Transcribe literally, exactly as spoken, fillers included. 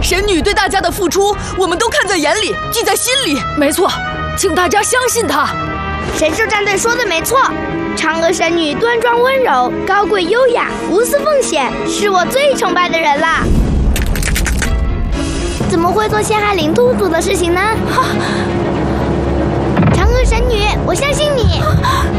神女对大家的付出，我们都看在眼里，记在心里。 没错，请大家相信她。 神兽战队说的没错，嫦娥神女端庄温柔、高贵优雅、无私奉献，是我最崇拜的人啦。怎么会做陷害灵兔族的事情呢？嫦娥神女，我相信你。